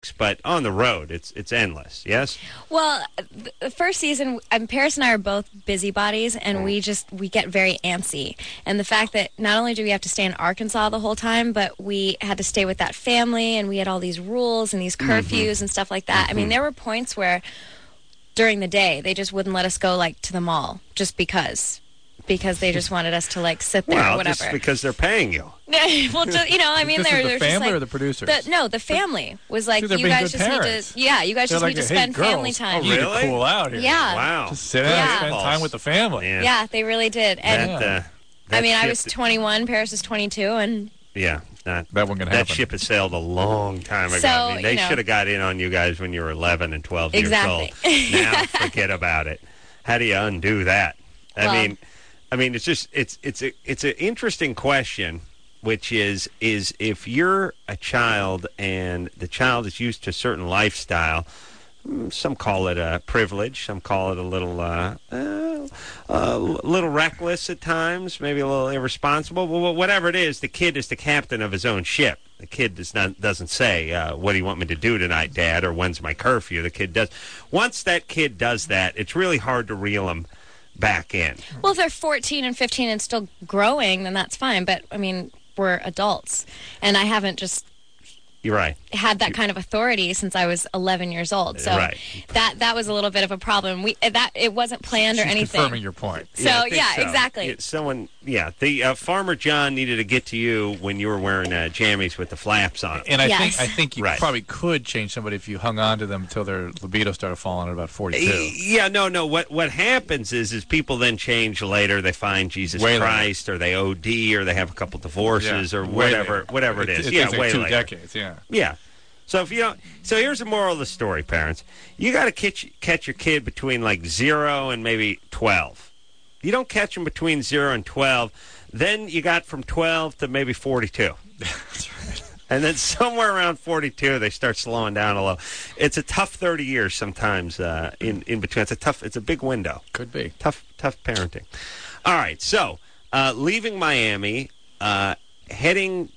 weeks, but on the road, it's endless. Yes. Well, the first season, Paris and I are both busybodies, and we get very antsy. And the fact that not only do we have to stay in Arkansas the whole time, but we had to stay with that family, and we had all these rules and these curfews and stuff like that. I mean, there were points where during the day they just wouldn't let us go like to the mall just because they just wanted us to like sit there or whatever. Just because they're paying you. Well, just, I mean, they're the just family like, or the producers. The family was like, they're you being guys good just parents. need to, you guys just They're need to like, spend hey, family girls, time. You need Really? to cool out here. Yeah. Wow. Just sit down and spend time with the family. Yeah, they really did. And I mean, I was ship- 21, Paris was 22, and Yeah. That one can happen. That ship has sailed a long time ago. So, I mean, they should have got in on you guys when you were 11 and 12 Exactly. years old. Now forget about it. How do you undo that? I mean, it's just it's an interesting question, which is if you're a child and the child is used to a certain lifestyle. Some call it a privilege. Some call it a little reckless at times, maybe a little irresponsible. Well, whatever it is, the kid is the captain of his own ship. The kid doesn't say, what do you want me to do tonight, Dad, or when's my curfew? The kid does. Once that kid does that, it's really hard to reel them back in. Well, if they're 14 and 15 and still growing, then that's fine. But, I mean, we're adults, and I haven't just You're right. had that kind of authority since I was 11 years old. So that was a little bit of a problem. It wasn't planned or anything. Confirming your point. So exactly. The Farmer John needed to get to you when you were wearing jammies with the flaps on. And I think you probably could change somebody if you hung on to them until their libido started falling at about 42. Yeah, no. What happens is people then change later. They find Jesus Christ, or they OD, or they have a couple divorces, or whatever it is. It takes like 2 decades. Yeah. Yeah. So if you don't, so here's the moral of the story, parents. You got to catch your kid between like 0 and maybe 12. You don't catch them between 0 and 12, then you got from 12 to maybe 42. That's right. And then somewhere around 42, they start slowing down a little. It's a tough 30 years sometimes in between. It's a big window. Could be. Tough parenting. All right, so leaving Miami, heading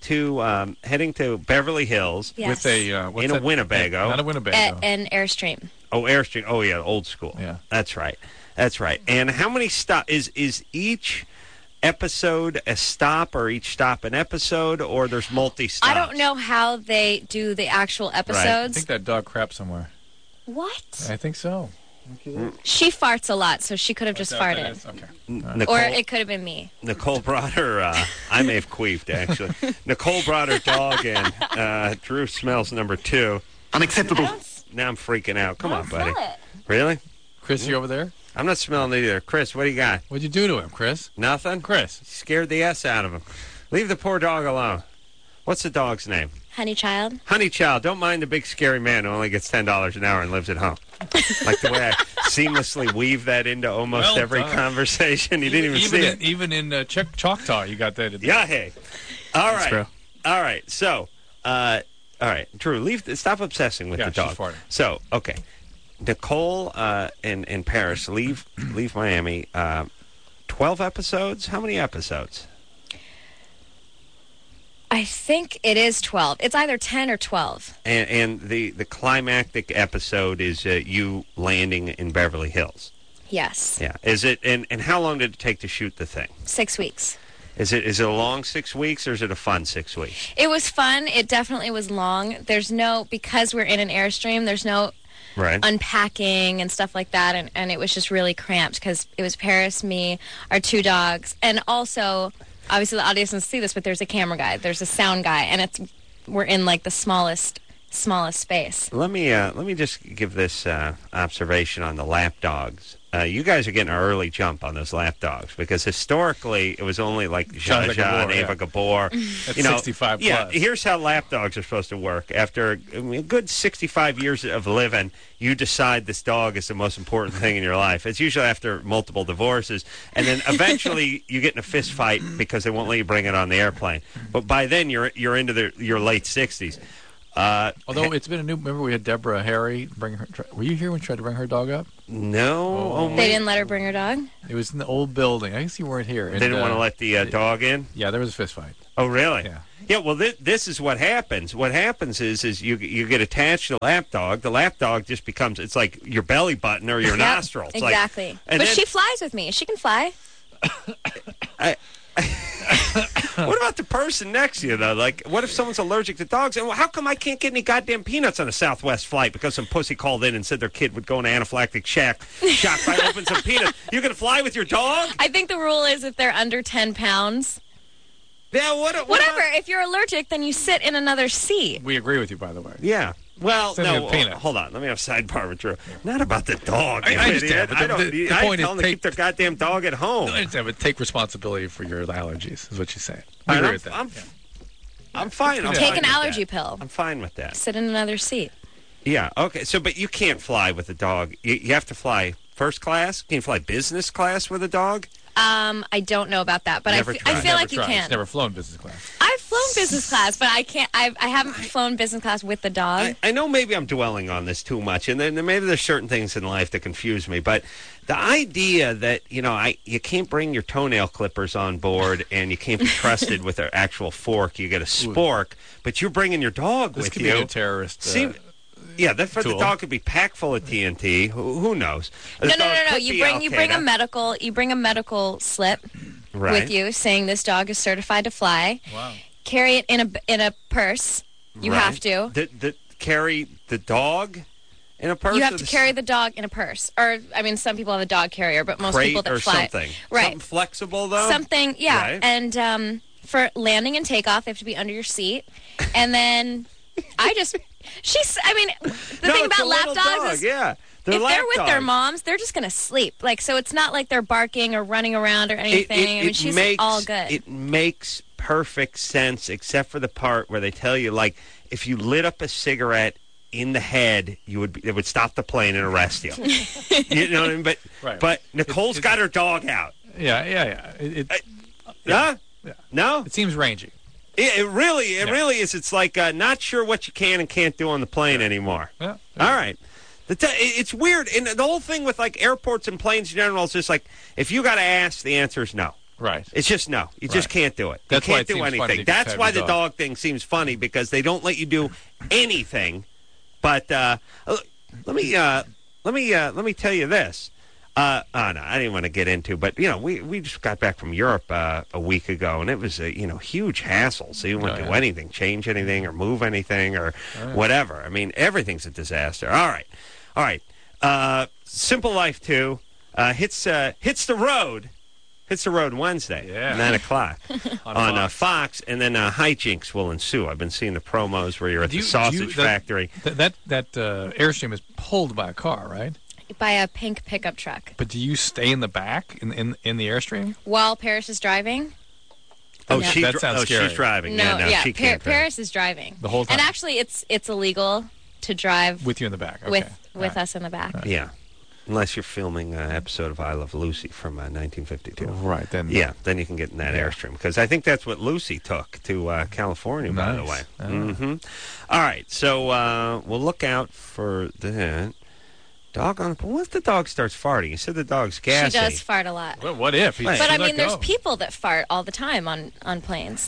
to Beverly Hills Yes. with a Winnebago. Not a Winnebago. An Airstream. Oh, Airstream. Oh, yeah, old school. Yeah. That's right. And how many stop is each episode a stop, or each stop an episode, or there's multi-stops? I don't know how they do the actual I episodes. think that dog crapped somewhere. What? I think so. She farts a lot, so she could have just farted. Okay. Nicole, Or it could have been me. Nicole brought her, I may have queefed, actually. Nicole brought her dog in. Drew smells number 2. Unacceptable. Now I'm freaking out. Come on, buddy. Smell it. Really? Chris, you over there? I'm not smelling it either. Chris, what do you got? What'd you do to him, Chris? Nothing? Chris. Scared the S out of him. Leave the poor dog alone. What's the dog's name? Honey Child. Honey Child. Don't mind the big scary man who only gets $10 an hour and lives at home. Like the way I seamlessly weave that into almost every conversation. You didn't even see it. Even in Choctaw, you got that. Yeah, hey. All right. So, all right, Drew, stop obsessing with the dog. She's farting. So, okay. Nicole and Paris leave Miami. 12 episodes? How many episodes? I think it is 12. It's either 10 or 12. And the climactic episode is you landing in Beverly Hills. Yes. Yeah. Is it? And how long did it take to shoot the thing? 6 weeks. Is it a long 6 weeks, or is it a fun 6 weeks? It was fun. It definitely was long. Because we're in an Airstream, there's no unpacking and stuff like that, and it was just really cramped because it was Paris, me, our 2 dogs, and also, obviously the audience doesn't see this, but there's a camera guy, there's a sound guy, and we're in like the smallest space. Let me just give this observation on the lap dogs. You guys are getting an early jump on those lap dogs, because historically it was only like Zsa Zsa and Ava Gabor. That's 65 plus. Yeah, here's how lap dogs are supposed to work. After a good 65 years of living, you decide this dog is the most important thing in your life. It's usually after multiple divorces, and then eventually you get in a fist fight because they won't let you bring it on the airplane. But by then you're into your late 60s. Although it's been a new. Remember, we had Deborah Harry bring her. Were you here when she tried to bring her dog up? No. They didn't let her bring her dog? It was in the old building. I guess you weren't here. They didn't want to let the dog in? Yeah, there was a fist fight. Oh, really? Yeah. Yeah, well, this is what happens. What happens is you get attached to the lap dog. The lap dog just becomes, it's like your belly button or your nostril. It's exactly. Like, but she flies with me. She can fly. What about the person next to you, though? Like, what if someone's allergic to dogs? And how come I can't get any goddamn peanuts on a Southwest flight because some pussy called in and said their kid would go in an anaphylactic shock if I open some peanuts? You're going to fly with your dog? I think the rule is if they're under 10 pounds. Yeah, whatever. If you're allergic, then you sit in another seat. We agree with you, by the way. Yeah. Well, no, peanuts. Hold on. Let me have a sidebar with Drew. Not about the dog. I understand. But the point is, tell them to keep their goddamn dog at home. I understand, but take responsibility for your allergies, is what she's saying. I agree with that. I'm fine. Take an allergy pill. I'm fine with that. Sit in another seat. Yeah, okay. So, but you can't fly with a dog. You have to fly first class? Can you fly business class with a dog? I don't know about that, but I feel like you can. She's never flown business class. I've flown business class, but I can't. I haven't flown business class with the dog. I know maybe I'm dwelling on this too much, and then maybe there's certain things in life that confuse me. But the idea that you can't bring your toenail clippers on board, and you can't be trusted with an actual fork. You get a spork, but you're bringing your dog with you. This could be a terrorist. Yeah, the dog could be packed full of TNT. Who knows? No. You bring a medical slip with you saying this dog is certified to fly. Wow. Carry it in a purse. You have to. Carry the dog in a purse. You have to carry the dog in a purse, or some people have a dog carrier, but most people that fly something. Right. Something flexible though. Something, yeah. Right. And for landing and takeoff, they have to be under your seat, and then the thing about lap dogs is, if they're with their moms, they're just going to sleep. So it's not like they're barking or running around or anything. She's all good. It makes perfect sense, except for the part where they tell you, if you lit up a cigarette in the head, it would stop the plane and arrest you. You know what I mean? But Nicole's got her dog out. Yeah. No? It seems rangy. It really is. It's like not sure what you can and can't do on the plane anymore. Yeah. All right. It's weird. And the whole thing with airports and planes in general is just if you got to ask, the answer is no. Right. It's just no. You just can't do it. That's you why can't it do seems anything. That's why the dog thing seems funny, because they don't let you do anything. But let me tell you this. No, I didn't want to get into, but we just got back from Europe a week ago, and it was a huge hassle. So you don't do anything, change anything, or move anything, or whatever. I mean, everything's a disaster. All right. Simple Life 2 hits the road. Hits the road Wednesday, 9 o'clock on Fox, and then hijinks will ensue. I've been seeing the promos where you're at the sausage factory. That Airstream is pulled by a car, right? By a pink pickup truck. But do you stay in the back in the Airstream while Paris is driving? That sounds scary. She's driving. No, she can't. Paris is driving the whole time. And actually, it's illegal to drive with you in the back. Okay. With us in the back. Right. Yeah. Unless you're filming an episode of I Love Lucy from 1952. Right, then. Yeah, then you can get in that Airstream. Because I think that's what Lucy took to California, by the way. Mm-hmm. All right, so we'll look out for that. Dog on... What if the dog starts farting? You said the dog's gassy. She does fart a lot. Well, what if? But, there's people that fart all the time on planes.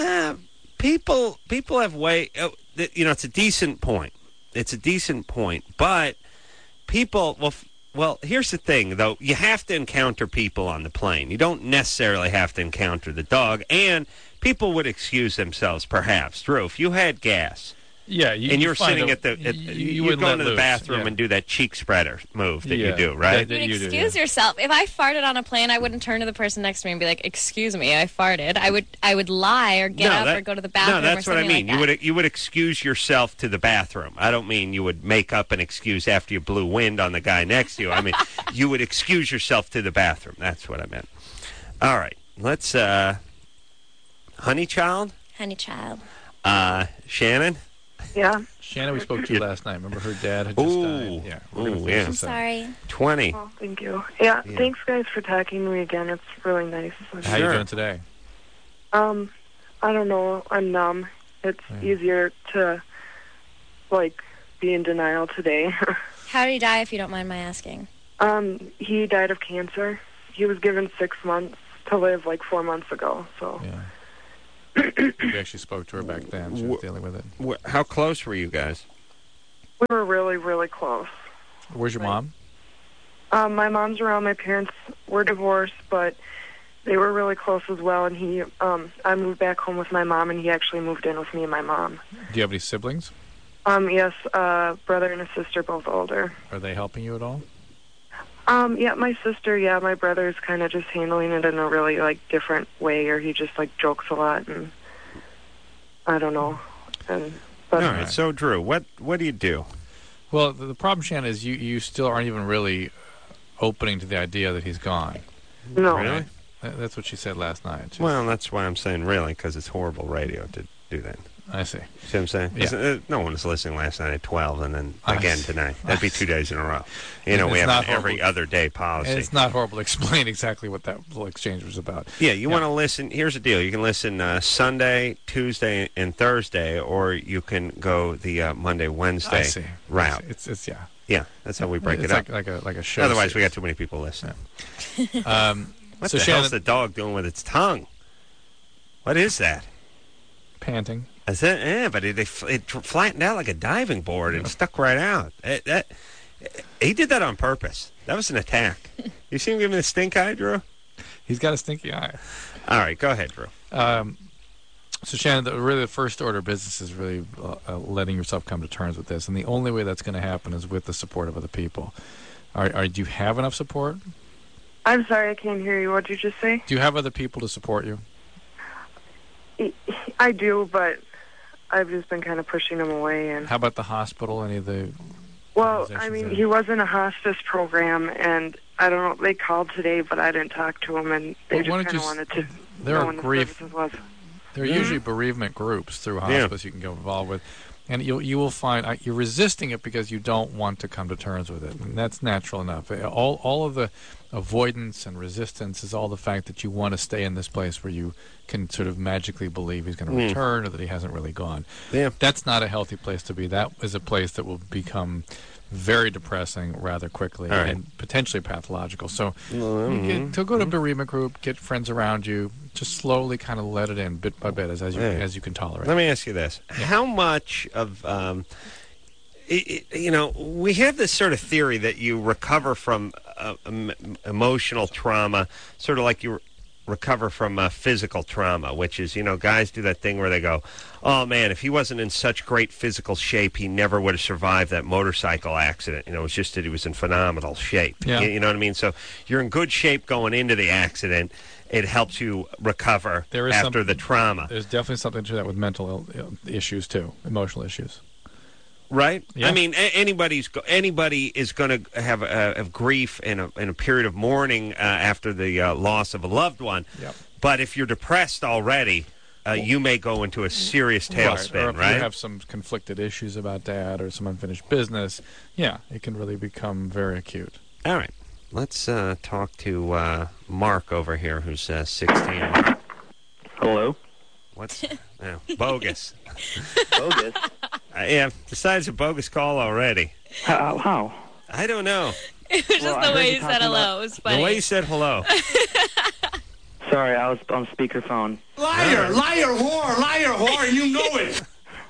People have way... it's a decent point. It's a decent point, but people... Well, here's the thing, though. You have to encounter people on the plane. You don't necessarily have to encounter the dog. And people would excuse themselves, perhaps. Drew, if you had gas... Yeah, and you're sitting you go into the bathroom and do that cheek spreader move that you do, right? You'd excuse yourself. If I farted on a plane, I wouldn't turn to the person next to me and be like, "Excuse me, I farted." I would lie or get up or go to the bathroom. No, that's what I mean. Like you would excuse yourself to the bathroom. I don't mean you would make up an excuse after you blew wind on the guy next to you. I mean you would excuse yourself to the bathroom. That's what I meant. All right, let's Honeychild. Shannon. Yeah. Shannon, we spoke to last night. Remember her dad had just died? Yeah. I'm sorry. 20. Oh, thank you. Yeah, thanks, guys, for talking to me again. It's really nice. How are you doing today? I don't know. I'm numb. It's easier to, be in denial today. How did he die, if you don't mind my asking? He died of cancer. He was given 6 months to live, 4 months ago, so... Yeah. We actually spoke to her back then. She was dealing with it. How close were you guys? We were really, really close. Where's your mom? My mom's around. My parents were divorced, but they were really close as well. And I moved back home with my mom, and he actually moved in with me and my mom. Do you have any siblings? Yes, brother and a sister, both older. Are they helping you at all? Yeah, my sister, my brother's kind of just handling it in a really, different way, or he just, jokes a lot, and I don't know. All right, so, Drew, what do you do? Well, the problem, Shannon, is you still aren't even really opening to the idea that he's gone. No. Really? That's what she said last night. Well, that's why I'm saying really, because it's horrible radio to do that. I see. See what I'm saying? Yeah. No one was listening last night at 12 and then again tonight. That'd be 2 days in a row. We have an every other day policy. And it's not horrible to explain exactly what that little exchange was about. Yeah, you want to listen. Here's the deal. You can listen Sunday, Tuesday, and Thursday, or you can go the Monday, Wednesday route. It's yeah. Yeah, that's how we break it up. Like a show. Otherwise, we got too many people listening. Yeah. What the hell's the dog doing with its tongue? What is that? Panting. Is it? Yeah, but it flattened out like a diving board and stuck right out. He did that on purpose. That was an attack. You see him giving the stink eye, Drew? He's got a stinky eye. All right, go ahead, Drew. So, Shannon, the first order of business is really letting yourself come to terms with this. And the only way that's going to happen is with the support of other people. Do you have enough support? I'm sorry, I can't hear you. What did you just say? Do you have other people to support you? I do, but I've just been kind of pushing him away. And how about the hospital? Any of the... Well, I mean, he was in a hospice program, and I don't know, they called today, but I didn't talk to him, and they just kind of wanted to know when the services was. There are usually bereavement groups through hospice you can get involved with. And you will find you're resisting it because you don't want to come to terms with it. And that's natural enough. All of the avoidance and resistance is all the fact that you want to stay in this place where you can sort of magically believe he's going to return or that he hasn't really gone. Yeah. That's not a healthy place to be. That is a place that will become very depressing rather quickly and potentially pathological. So to go to a bereavement group, get friends around you, just slowly kind of let it in bit by bit as you can tolerate. Let me ask you this. Yeah. How much of, we have this sort of theory that you recover from emotional trauma, sort of like you recover from physical trauma, which is, guys do that thing where they go, oh, man, if he wasn't in such great physical shape, he never would have survived that motorcycle accident. It was just that he was in phenomenal shape. Yeah. You know what I mean? So you're in good shape going into the accident. It helps you recover after the trauma. There's definitely something to that with mental issues, too, emotional issues. Right? Yeah. I mean, anybody is going to have grief and a period of mourning after the loss of a loved one. Yep. But if you're depressed already, you may go into a serious tailspin, Or if right? you have some conflicted issues about Dad or some unfinished business, it can really become very acute. All right. Let's talk to Mark over here, who's 16. Hello? What's bogus? Bogus? Yeah, decided it's a bogus call already. How? I don't know. It was just the way you said hello. It was funny. The way you said hello. Sorry, I was on speakerphone. Liar, whore, you know it.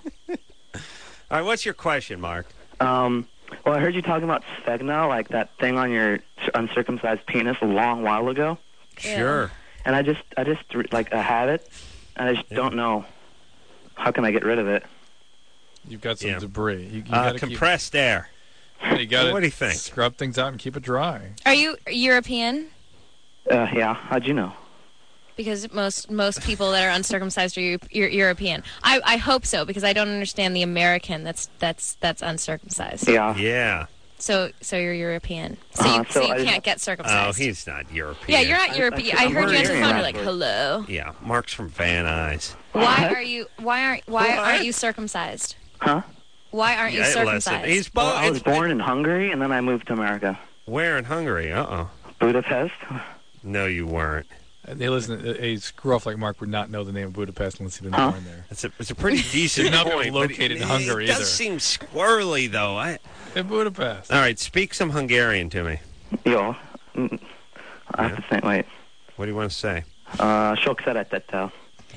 All right, what's your question, Mark? Well, I heard you talking about sphegna, like that thing on your uncircumcised penis a long while ago. Sure. And I just I have it, and I just don't know. How can I get rid of it? You've got some debris. You gotta compressed air. You got what do you think? Scrub things out and keep it dry. Are you European? Yeah. How'd you know? Because most people that are uncircumcised are European. I hope so, because I don't understand the American that's uncircumcised. Yeah. Yeah. So you're European. So you can't get circumcised. Oh, he's not European. Yeah, you're not European. I heard you on the phone. You're like, hello. Yeah, Mark's from Van Nuys. Why aren't you circumcised? Huh? Why aren't you circumcised? Listen, I was born in Hungary, and then I moved to America. Where in Hungary? Budapest. No, you weren't. They listen. A screw-off like Mark would not know the name of Budapest unless he'd been born there. It's a pretty decent point. Located in Hungary, it does seem squirrely, though. In Budapest. All right, speak some Hungarian to me. Yo, I have to think. Wait. What do you want to say? Sok szeretettel.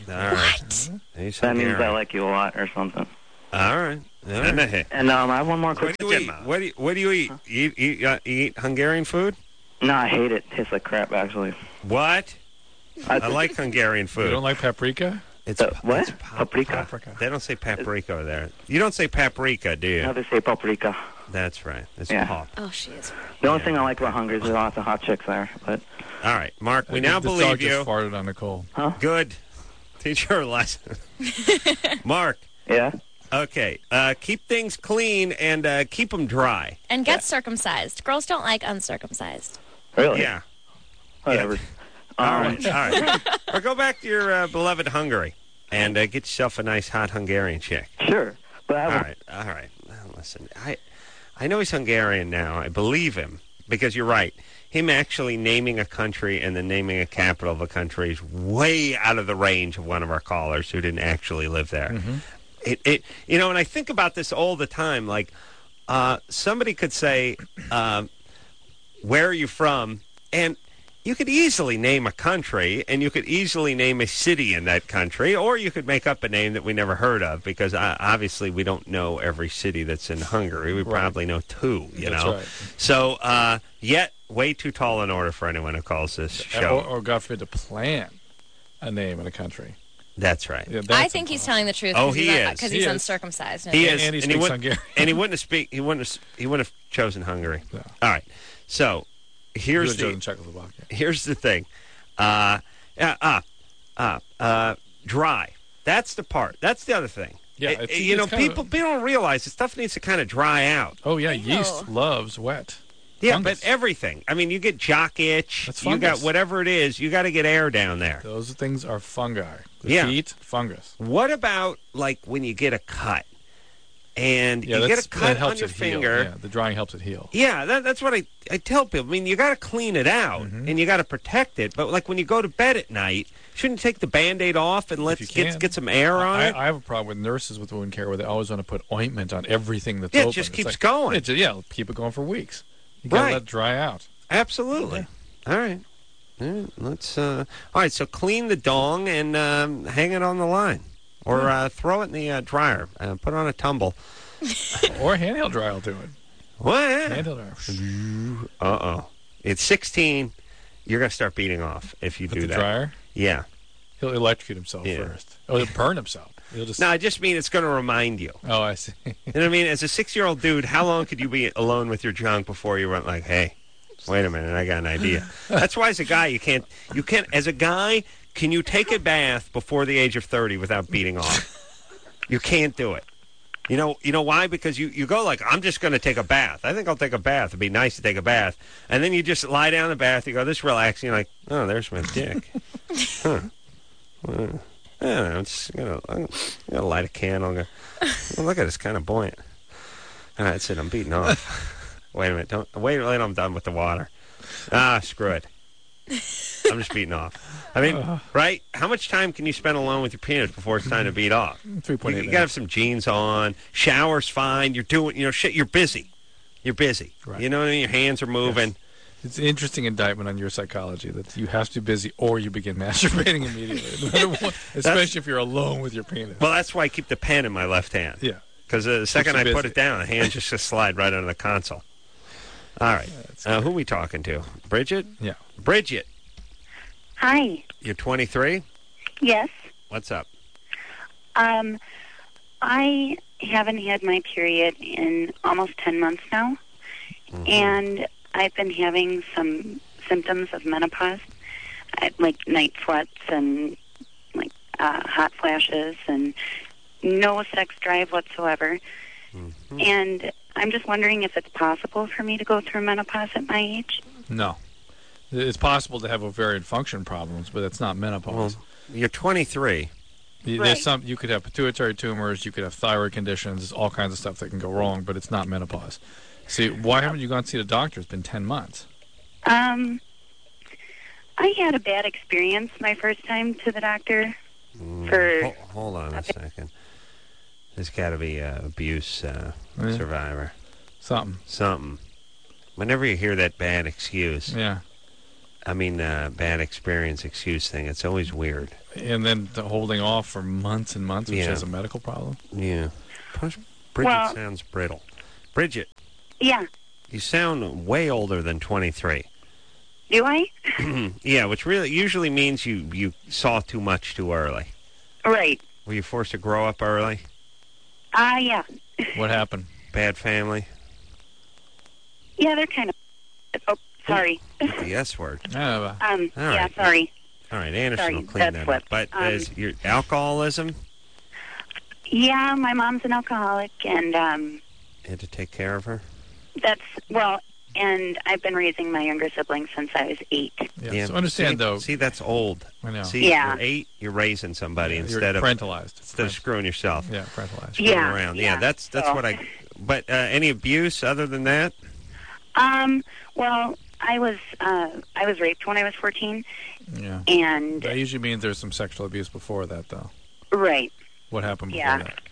All right. He's That means I Hungarian. like you a lot or something. All right. All right. And I have one more What do question. you eat? What do you eat? You eat Hungarian food? No, I hate it. It tastes like crap, actually. What? I like Hungarian You food. don't like paprika? It's what? it's Paprika? They don't say paprika over there. You don't say paprika, do you? No, they say paprika. That's right. It's Yeah. pop. Oh, she is. The only thing I like about Hungary is there's lots of hot chicks there. But All right, Mark. We The now dog believe you. just farted on Nicole. Good. Teach her a lesson. Mark. yeah, Okay. Keep things clean and keep them dry. And get circumcised. Girls don't like uncircumcised. really? Yeah. Whatever. All right. All right. Or go back to your beloved Hungary and get yourself a nice hot Hungarian chick. Sure, but I All will. right. All right. Now, listen, I know he's Hungarian now. I believe him because you're right. Him actually naming a country and then naming a capital of a country is way out of the range of one of our callers who didn't actually live there. And I think about this all the time. Like, somebody could say, where are you from? And you could easily name a country, and you could easily name a city in that country, or you could make up a name that we never heard of, because obviously we don't know every city that's in Hungary. We probably know two, you That's know. right. So, yet way too tall an order for anyone who calls this show. Or God forbid, to plan a name in a country. That's right. Yeah, I that's think he's impossible. telling the truth. Oh, 'cause he he's is. Because He he's is. uncircumcised. He is, And he speaks Hungarian. and he wouldn't speak. He wouldn't have chosen Hungary. No. All right. So He here's would have chosen the Czechoslovakia. here's the thing. Dry. That's the part. That's the other thing. Yeah, It- it's- you know, it's kind of- people don't realize the stuff needs to kind of dry out. Oh, yeah, Ew. yeast loves wet. Yeah, Fungus. but everything. I mean, you get jock itch. That's You got fungus. whatever it is. You got to get air down there. Those things are fungi. The Yeah. feet, fungus. What about like when you get a cut and Yeah, you get a that cut helps on your it finger? heal. Yeah, the drying helps it heal. Yeah, that's what I tell people. I mean, you got to clean it out Mm-hmm. and you got to protect it. But like when you go to bed at night, shouldn't you take the Band-Aid off and let's you can. get some air on it? I have a problem with nurses with wound care where they always want to put ointment on everything that's Yeah, it open. just It's keeps like- going. Yeah, keep it going for weeks. You got to Right. let it dry out. Absolutely. All right. Let's. All right. So clean the dong and hang it on the line, or throw it in the dryer. Put it on a tumble. Or handheld dry will do it. What? Handheld dryer. Uh-oh. It's 16. You're gonna start beating off if you With do the that. dryer, Yeah. he'll electrocute himself Yeah. first. Oh, he'll burn himself. He'll just. No, I just mean it's going to remind you. Oh, I see. You know what I mean? As a 6-year-old dude, how long could you be alone with your junk before you went like, hey, wait a minute, I got an idea. That's why as a guy, you can't, as a guy, can you take a bath before the age of 30 without beating off? You can't do it. You know why? Because you go like, I'm just going to take a bath. I think I'll take a bath. It'd be nice to take a bath. And then you just lie down in the bath, you go, this is relaxing. You're like, oh, there's my dick. Huh. I'm gonna light a candle. And go, well, look at it, it's kind of buoyant. All right, that's it. I'm beating off. Wait a minute. Don't wait until I'm done with the water. Screw it. I'm just beating off. I mean, right? How much time can you spend alone with your penis before it's time to beat off? 3.8 You minutes. gotta have some jeans on. Shower's fine. You're doing, shit. You're busy. You're busy. Right. You know what I mean? Your hands are moving. It's an interesting indictment on your psychology that you have to be busy or you begin masturbating immediately. No matter what, especially if you're alone with your penis. Well, that's why I keep the pen in my left hand. Yeah. Because the second you I put busy. it down, the hand just slide right under the console. All right. Who are we talking to? Bridget? Yeah. Bridget, Hi. you're 23? Yes. What's up? I haven't had my period in almost 10 months now, and I've been having some symptoms of menopause, like night sweats and like hot flashes and no sex drive whatsoever. And I'm just wondering if it's possible for me to go through menopause at my age. No. It's possible to have ovarian function problems, but it's not menopause. Well, you're 23. There's Right. you could have pituitary tumors, you could have thyroid conditions, there's all kinds of stuff that can go wrong, but it's not menopause. See, why haven't you gone to see the doctor? It's been 10 months. I had a bad experience my first time to the doctor. Hold on a second. There's got to be an abuse survivor. Something. Whenever you hear that bad excuse, Yeah. bad experience excuse thing, it's always weird. And then holding off for months and months, which Yeah. is a medical problem. Yeah. Bridget Well- sounds brittle. Bridget, Yeah. you sound way older than 23. Do I? Yeah, which really usually means you saw too much too early. Right. Were you forced to grow up early? Yeah. What happened? Bad family? Yeah, they're kind of. Oh, sorry. The S word. Yeah, All Yeah, right. sorry. All right, Anderson Sorry, will clean that that up. slipped. But is your alcoholism? Yeah, my mom's an alcoholic, and You had to take care of her? and I've been raising my younger siblings since I was 8. yeah. So understand, see, though. See, that's old. I know. See, Yeah. you're 8, you're raising somebody You're instead of parentalized. screwing yourself. Yeah, parentalized. Screwing Yeah, around. yeah, That's so. what I. But any abuse other than that? Well, I was raped when I was 14, Yeah. and That usually means there's some sexual abuse before that, though. right. What happened before Yeah. that?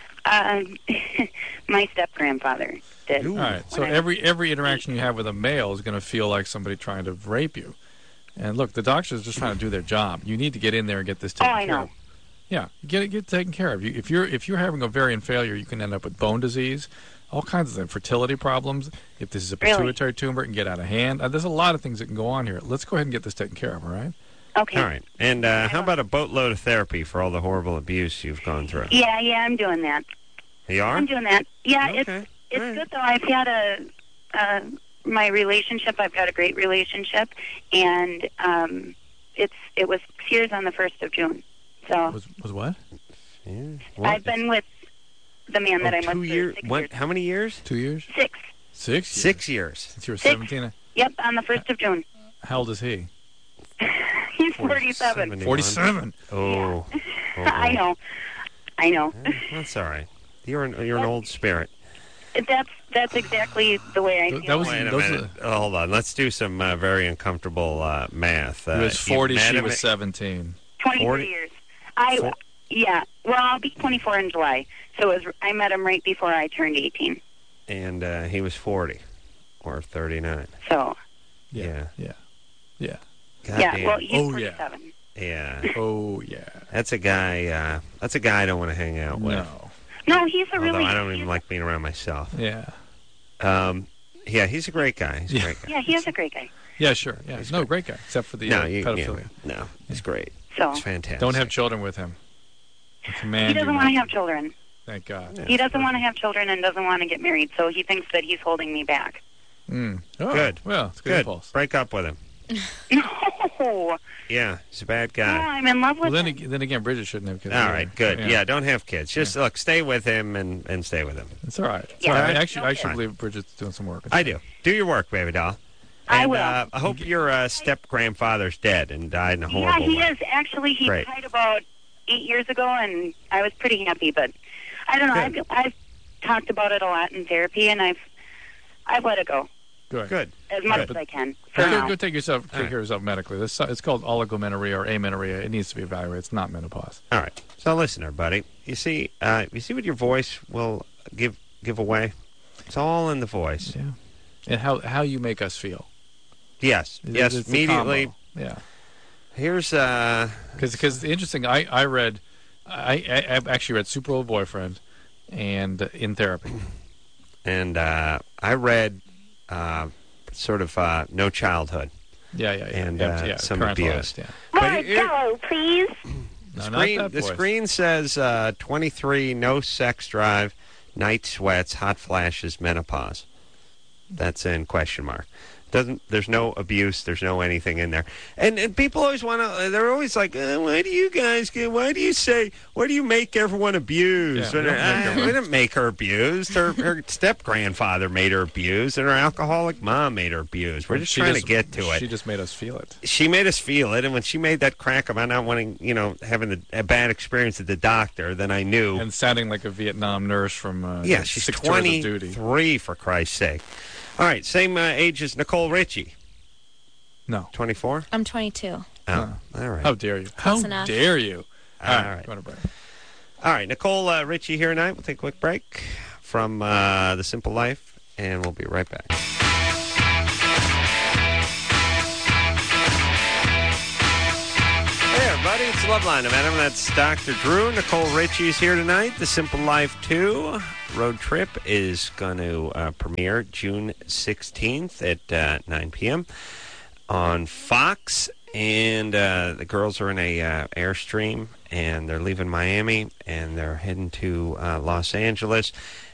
My step-grandfather did. Ooh. All right. So every interaction you have with a male is going to feel like somebody trying to rape you. And look, the doctor's just trying to do their job. You need to get in there and get this taken I care know. of. Yeah, get taken care of. If you're having ovarian failure, you can end up with bone disease, all kinds of fertility problems. If this is a Really? pituitary tumor, it can get out of hand. There's a lot of things that can go on here. Let's go ahead and get this taken care of. All right. Okay. All right. And how about a boatload of therapy for all the horrible abuse you've gone through? Yeah, I'm doing that. You are? I'm doing that. Yeah, Okay. it's All right. good though. I've had my relationship. I've had a great relationship, and it was years on the 1st of June. So Was what? Yeah. I've been with the man that I'm with 2 for years. 6 What? years. How many years? 2 years? 6. 6 years? 6 years. Since you were 6. 17. Yep, on the 1st of June. How old is he? He's 47. 71. 47. Oh. I know. Yeah, that's all right. You're an old spirit. That's exactly the way I feel. That was- Wait a those minute. Hold on. Let's do some very uncomfortable math. He was you 40. met She him was at- 17. 23 40 years. Four- Yeah. Well, I'll be 24 in July. So I met him right before I turned 18. And he was 40 or 39. So Yeah. God yeah. damn. Well, he's Oh, yeah. 47. Yeah. Oh yeah. That's a guy. That's a guy I don't want to hang out with. No. No, he's a Although really. I don't even like being around myself. Yeah. Yeah, he's a great guy. He's a great guy. Yeah, he is a great guy. Yeah, sure. Yeah. No, great guy. Except for the pedophilia. No, he's great. So He's fantastic. Don't have children with him. It's a man he doesn't want to have children. Thank God. Yeah. He doesn't want to have children and doesn't want to get married. So he thinks that he's holding me back. Mm. Oh, Good. Well, it's a good Good. impulse. Break up with him. No. Yeah, he's a bad No, guy. I'm in love Well, with then, him. then again, Bridget shouldn't have kids. All either. right, good. Yeah, don't have kids. Just look, stay with him and stay with him. It's all right. It's Yeah. all right. I No actually kids. believe Bridget's doing some work. I do. Do your work, baby doll. I And, will. I hope your step-grandfather's dead and died in a Yeah, horrible he way. is. Actually, he Great. died about 8 years ago, and I was pretty happy. But I don't know. Good. I've talked about it a lot in therapy, and I've let it go Good. Good. as much Good. as I can for Go, now. go take care All of right. yourself medically. It's called oligomenorrhea or amenorrhea. It needs to be evaluated. It's not menopause. All right. So listen, everybody. You see what your voice will give away? It's all in the voice. Yeah. And how you make us feel. Yes. It's- Yes. it's the Immediately. combo. Yeah. Here's Because interesting, I read, I actually read Super Old Boyfriend, and in therapy. and I read sort of No Childhood. Yeah. And, yeah, some parentalized, abuse. Yeah. But More here- go, please. No, The not screen, that the voice. screen says 23, no sex drive, night sweats, hot flashes, menopause. That's in question mark. There's no abuse, there's no anything in there. And people always want to, they're always like, why do you make everyone abused? Yeah, we don't make her- We didn't make her abused. Her step-grandfather made her abused, and her alcoholic mom made her abused. We're just trying to get to it. She just made us feel it. She made us feel it, and when she made that crack about not wanting, having a bad experience at the doctor, then I knew. And sounding like a Vietnam nurse from Yeah, she's 6 Tours of Duty. 23, for Christ's sake. All right, same age as Nicole Richie. No. 24? I'm 22. Oh, all right. How dare you? Close How enough. dare you? All right. Go on a break. All right, Nicole Richie here tonight. We'll take a quick break from The Simple Life, and we'll be right back. Hey, everybody, It's Loveline of Adam. That's Dr. Drew. Nicole Richie's here tonight. The Simple Life 2 road trip is going to premiere June 16th at 9 p.m. on Fox. And the girls are in a Airstream, and they're leaving Miami, and they're heading to Los Angeles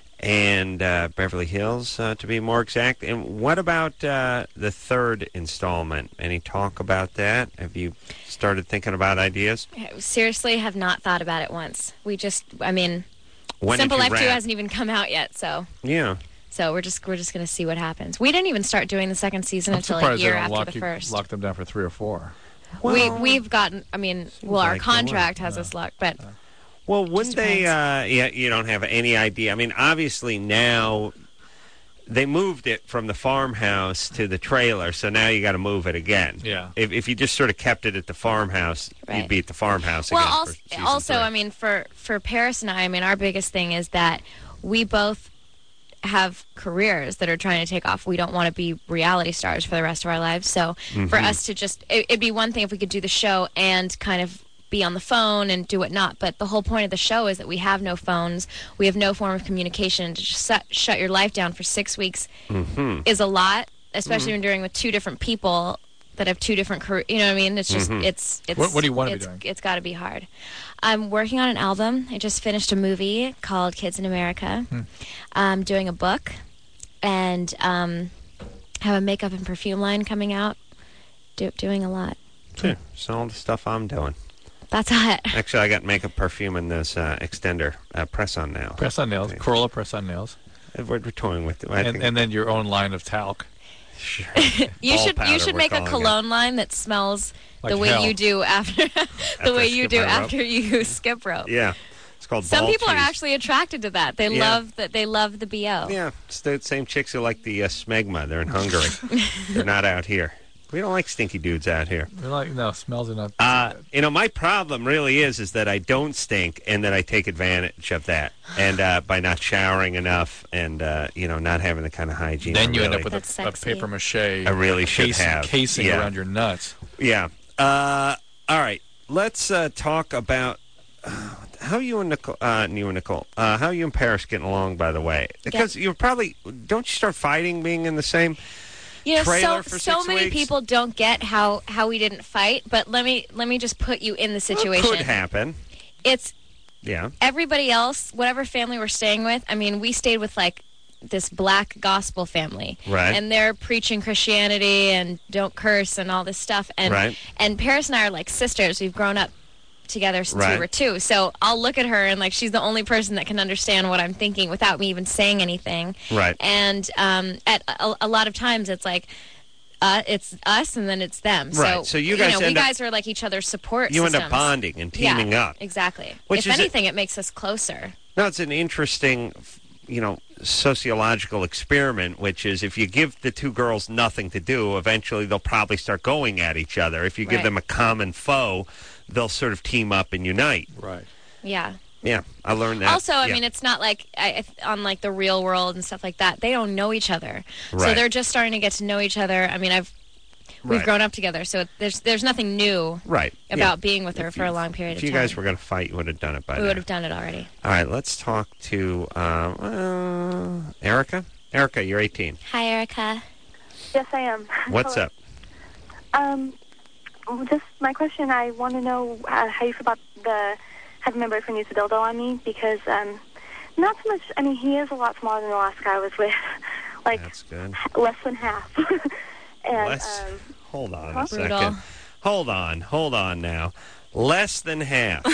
and Beverly Hills, to be more exact. And what about the third installment? Any talk about that? Have you started thinking about ideas? Seriously, have not thought about it once. We just, When Simple did you Life 2 wrap? hasn't even come out yet, so. Yeah. So we're just going to see what happens. We didn't even start doing the second season I'm until a surprised year they don't after the first. lock them down for 3 or 4. Well, We've gotten, our like contract they has us locked, but Well, wouldn't they, you don't have any idea. I mean, obviously now they moved it from the farmhouse to the trailer, so now you got to move it again. Yeah. If you just sort of kept it at the farmhouse, Right. you'd be at the farmhouse well, again. also, for season also, 3. for Paris and I, our biggest thing is that we both have careers that are trying to take off. We don't want to be reality stars for the rest of our lives. So for us to just, it'd be one thing if we could do the show and kind of be on the phone and do whatnot. But the whole point of the show is that we have no phones. We have no form of communication. To just shut your life down for 6 weeks is a lot, especially when you're doing with two different people that have two different careers. You know what I mean? It's just, it's What do you want to be doing? It's got to be hard. I'm working on an album. I just finished a movie called Kids in America. I'm doing a book, and have a makeup and perfume line coming out. Doing a lot. Yeah, so all the stuff I'm doing. That's it. Actually, I got makeup, perfume, and this extender, press-on nail. Press-on nails. Corolla press-on nails. We're toying with it. I think And then your own line of talc. sure. You Ball should powder, we're make a calling it. cologne line that smells Like the way hell. you do after After I skip my rope. after you skip rope. Yeah. It's called Some ball people are cheese. actually attracted to that. They Yeah. love that. They love the BO. Yeah, it's the same chicks who like the smegma. They're in Hungary. They're not out here. We don't like stinky dudes out here. They're like, no, smells are not. My problem really is that I don't stink and that I take advantage of that. And by not showering enough and, not having the kind of hygiene. Then you end really, up with That's a sexy. paper mache. I really should have. casing Yeah. around your nuts. Yeah. All right. Let's talk about how you and Nicole, how you and Paris getting along, by the way. Because you're probably, don't you start fighting being in the same trailer for 6 so many weeks? people don't get how we didn't fight. But let me just put you in the situation. Could happen. It's Yeah. everybody else, whatever family we're staying with. We stayed with this black gospel family, Right. and they're preaching Christianity and don't curse and all this stuff. And Right. and Paris and I are like sisters. We've grown up together since Right. we were 2. So I'll look at her and she's the only person that can understand what I'm thinking without me even saying anything. Right. And at a lot of times it's it's us and then it's them. Right. So you guys we end up- guys are like each other's support You end systems. up bonding and teaming Yeah, up. Exactly. Which If is anything, it makes us closer. No, it's an interesting, sociological experiment, which is if you give the two girls nothing to do, eventually they'll probably start going at each other. If you give Right. them a common foe, they'll sort of team up and unite. Right. Yeah. Yeah, I learned that. Also, I Yeah. mean, it's not like on the real world and stuff like that. They don't know each other, so Right. they're just starting to get to know each other. We've Right. grown up together, so there's nothing new Right. about being with her for a long period If of you time. guys were going to fight, you would have done it by we now. would have done it already. All right, let's talk to Erica. Erica, you're 18. Hi, Erica. Yes, I am. What's up? Just my question, I want to know how you feel about having my boyfriend use a dildo on me, because not so much, he is a lot smaller than the last guy I was with, That's good. less than half. And, Hold on huh? a second. Brutal. Hold on now. Less than half.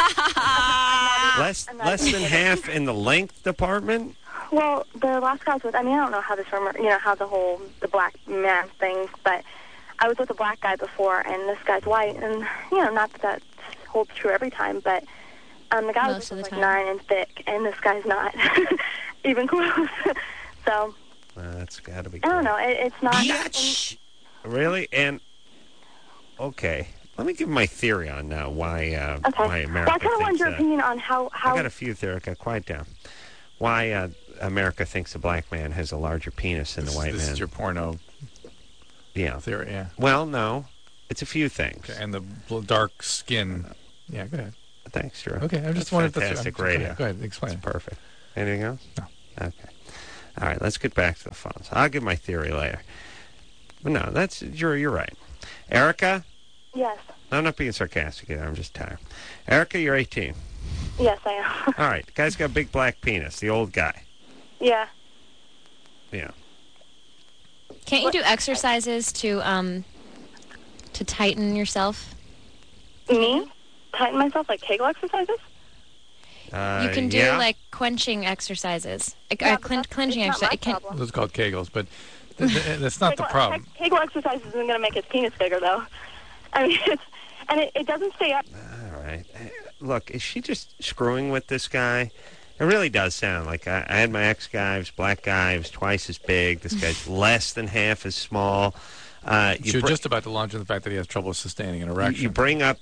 less than half in the length department? well, the last guy I was with, I don't know how how the black man thing, but I was with a black guy before, and this guy's white, and, not that holds true every time, but the guy Most was of the time. 9 and thick, and this guy's not even close. So, That's got to be I don't good. know, it's not... Really? And, okay. Let me give my theory on why Okay. why America Well, I kind of wanted thinks your opinion on how... I got a few theories. Quiet down. Why America thinks a black man has a larger penis than the white This man. is your porno Yeah. theory, yeah. Well, no. It's a few things. Okay, and the dark skin Yeah, go ahead. Thanks, Drew. Okay, I just That's wanted fantastic to... radio. Go ahead, explain. That's perfect. Anything else? No. Okay. All right, let's get back to the phones. I'll give my theory later. But no, you're right. Erica? Yes. I'm not being sarcastic either. I'm just tired. Erica, you're 18. Yes, I am. All right. The guy's got a big black penis, the old guy. Yeah. Yeah. Can't you do exercises to tighten yourself? Me? Tighten myself, like Kegel exercises? You can do like quenching exercises, clenching exercises. Those are called Kegels, but that's not the problem. Kegel exercises isn't going to make his penis bigger, though. I mean, it doesn't stay up. All right. Look, is she just screwing with this guy? It really does sound like I had my ex-guy, he was a black guy, he was twice as big. This guy's less than half as small. You're just about to launch on the fact that he has trouble sustaining an erection. You bring up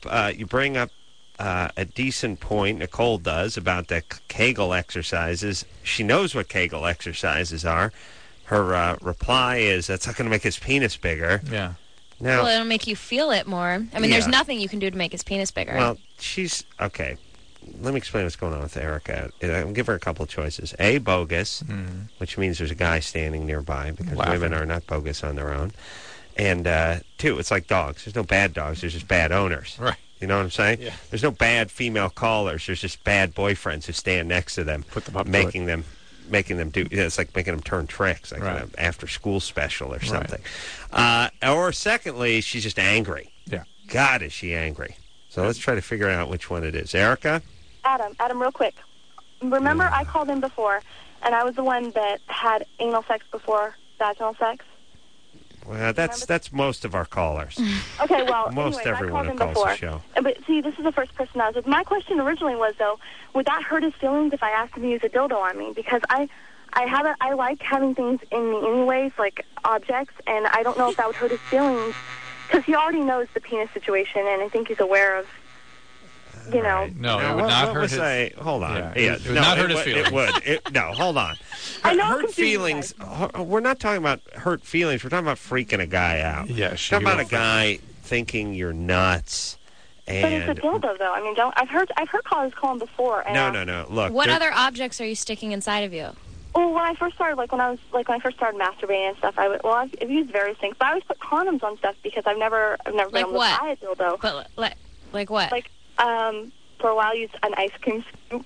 a decent point, Nicole does, about the Kegel exercises. She knows what Kegel exercises are. Her reply is, that's not going to make his penis bigger. Yeah. Now, well, it'll make you feel it more. I mean, there's nothing you can do to make his penis bigger. Well, she's... Okay. Let me explain what's going on with Erica. I'll give her a couple of choices. A, bogus, which means there's a guy standing nearby, because women are not bogus on their own. And two, it's like dogs. There's no bad dogs. There's just bad owners. Right. You know what I'm saying? Yeah. There's no bad female callers. There's just bad boyfriends who stand next to them, put them up, making them do. It's like making them turn tricks, like an after-school special or something. Or secondly, she's just angry. Yeah. God, is she angry? So let's try to figure out which one it is. Erica? Adam, real quick. Remember, I called in before, and I was the one that had anal sex before vaginal sex. Well, that's most of our callers. Okay, well, most anyways, everyone who calls the show. But see, this is the first person I was with. My question originally was, though, would that hurt his feelings if I asked him to use a dildo on me? Because I like having things in me anyways, like objects, and I don't know if that would hurt his feelings, because he already knows the penis situation, and I think he's aware of, you know. Right. No, it would not hurt his... Hold on. Yeah, it would not hurt his feelings. It would. No, hold on. I know hurt feelings... We're not talking about hurt feelings. We're talking about freaking a guy out. Yeah, we're talking about a guy thinking you're nuts. And but it's a dildo, though. I mean, I've heard callers call him before. And No. Look. What other objects are you sticking inside of you? Well, when I first started, when I first started masturbating and stuff, I've used various things, but I always put condoms on stuff because I've never been able to buy a dildo. But like what? For a while, I used an ice cream scoop.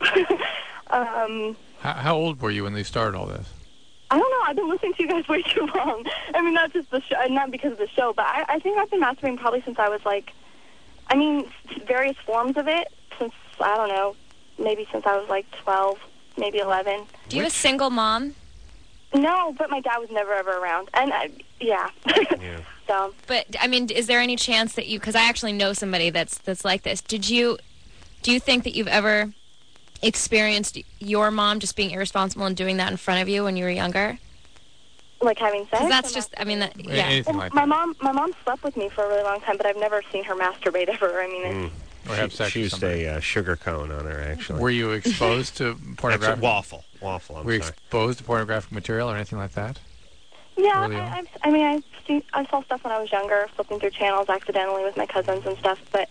How old were you when they started all this? I don't know. I've been listening to you guys way too long. I mean, not just the show, not because of the show, but I think I've been masturbating probably since I was various forms of it since, I don't know, maybe since I was 12, maybe 11. Do you have a single mom? No, but my dad was never ever around, and yeah. So. But I mean, is there any chance that you? Because I actually know somebody that's like this. Do you think that you've ever experienced your mom just being irresponsible and doing that in front of you when you were younger? Like having sex? Because that's just, I mean, yeah. Well, my mom slept with me for a really long time, but I've never seen her masturbate ever. I mean, or have sex. She used a sugar cone on her, actually. Were you exposed to pornographic? Waffle. Were you exposed to pornographic material or anything like that? Yeah, I saw stuff when I was younger, flipping through channels accidentally with my cousins and stuff. But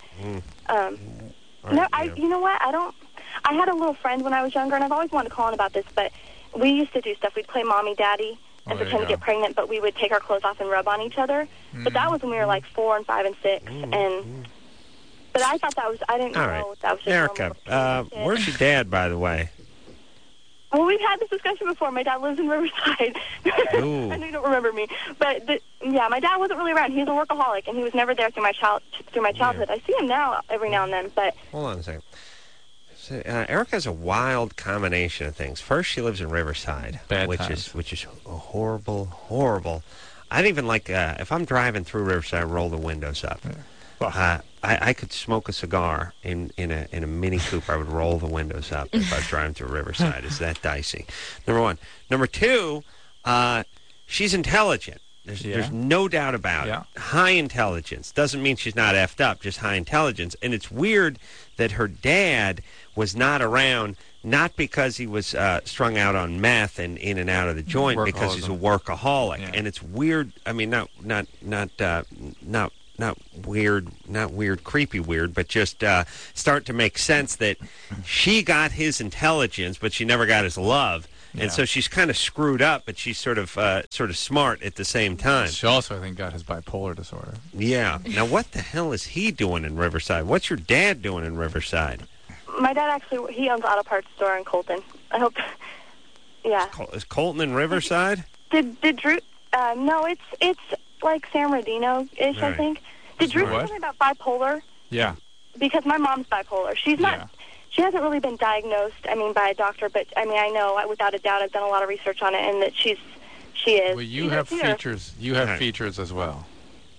you know what? I had a little friend when I was younger, and I've always wanted to call in about this. But we used to do stuff. We'd play mommy, daddy, and pretend to get pregnant. But we would take our clothes off and rub on each other. But that was when we were 4 and 5 and 6, and. But I thought that was, I didn't know that was just Erica, where's your dad, by the way? Well, we've had this discussion before. My dad lives in Riverside. I know you don't remember me. But, my dad wasn't really around. He's a workaholic, and he was never there through my childhood. I see him now, every now and then, but... Hold on a second. So, Erica's a wild combination of things. First, she lives in Riverside, which is horrible. I don't even like, if I'm driving through Riverside, I roll the windows up. I could smoke a cigar in a Mini Cooper. I would roll the windows up if I was driving through Riverside. It's that dicey. Number one. Number two, she's intelligent. There's no doubt about it. High intelligence. Doesn't mean she's not effed up, just high intelligence. And it's weird that her dad was not around, not because he was strung out on meth and in and out of the joint, because he's a workaholic. And it's weird. I mean, not weird, not weird, creepy weird, but just start to make sense that she got his intelligence, but she never got his love. And so she's kind of screwed up, but she's sort of smart at the same time. She also, I think, got his bipolar disorder. Yeah. Now, what the hell is he doing in Riverside? What's your dad doing in Riverside? My dad actually, he owns an auto parts store in Colton. I hope, yeah. Is Colton in Riverside? Did Drew, no, it's like San Bernardino-ish, I think. Did Drew say something about bipolar? Yeah. Because my mom's bipolar. She's not, she hasn't really been diagnosed, by a doctor, but, I know, without a doubt, I've done a lot of research on it, and that she is. Well, you have features. You have features as well.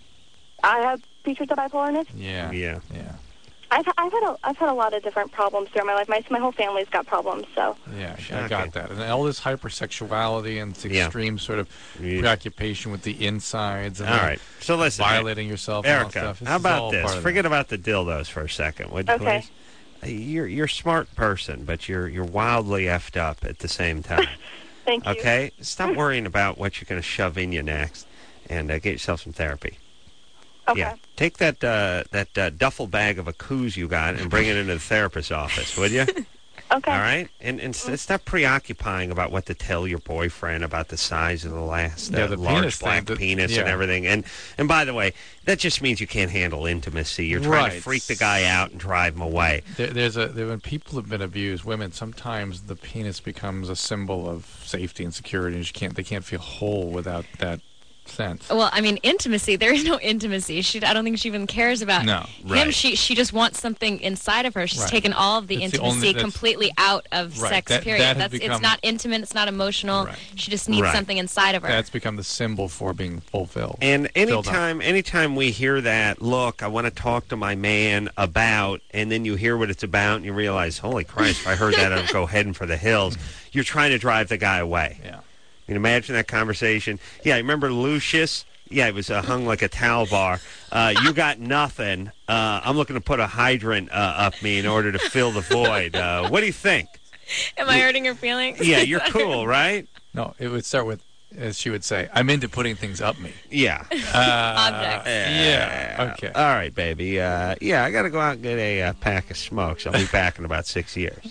I have features of bipolarness? Yeah. Yeah. I've had a lot of different problems throughout my life. My whole family's got problems, so. Yeah, I got that. And all this hypersexuality and this extreme sort of preoccupation with the insides and all right. So listen, violating yourself Erica, and all that stuff. How about this? Forget about the dildos for a second, would you please? You're a smart person, but you're wildly effed up at the same time. Thank you. Okay? Stop worrying about what you're going to shove in you next, and get yourself some therapy. Okay. Yeah. Take that duffel bag of a coos you got and bring it into the therapist's office, would you? Okay. All right? And stop preoccupying about what to tell your boyfriend about the size of the last the large black penis and everything. And by the way, that just means you can't handle intimacy. You're trying to freak the guy out and drive him away. When people have been abused, women, sometimes the penis becomes a symbol of safety and security, and they can't feel whole without that sense. Well, intimacy. There is no intimacy. I don't think she even cares about him. Right. She just wants something inside of her. She's taken all of the intimacy completely out of sex. Period. It's not intimate. It's not emotional. Right. She just needs something inside of her. That's become the symbol for being fulfilled. And anytime we hear that, look, I want to talk to my man about, and then you hear what it's about, and you realize, holy Christ, if I heard that, I'd go heading for the hills. You're trying to drive the guy away. Yeah. You can imagine that conversation. Yeah, remember Lucius? Yeah, he was hung like a towel bar. You got nothing. I'm looking to put a hydrant up me in order to fill the void. What do you think? Am I hurting your feelings? Yeah, you're cool, right? No, it would start with, as she would say, I'm into putting things up me. Yeah. Objects. Yeah. Okay. All right, baby. I got to go out and get a pack of smokes. I'll be back in about 6 years.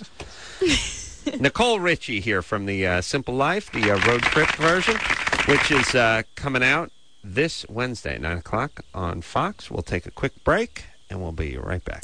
Nicole Richie here from the Simple Life, the road trip version, which is coming out this Wednesday, 9 o'clock on Fox. We'll take a quick break, and we'll be right back.